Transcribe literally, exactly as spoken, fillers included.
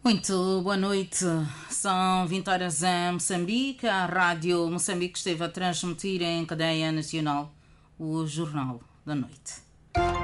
Muito boa noite. São vinte horas em Moçambique. A Rádio Moçambique esteve a transmitir em cadeia nacional o Jornal da Noite.